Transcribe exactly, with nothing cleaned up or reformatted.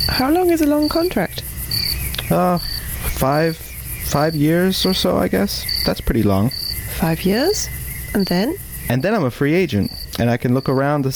How long is a long contract? Uh, five, five years or so, I guess. That's pretty long. Five years? And then? And then I'm a free agent, and I can look around the